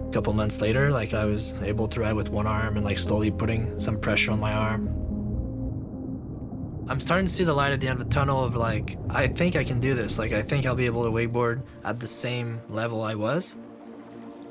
A couple months later, like I was able to ride with one arm and like slowly putting some pressure on my arm. I'm starting to see the light at the end of the tunnel of like, I think I can do this. Like I think I'll be able to wakeboard at the same level I was.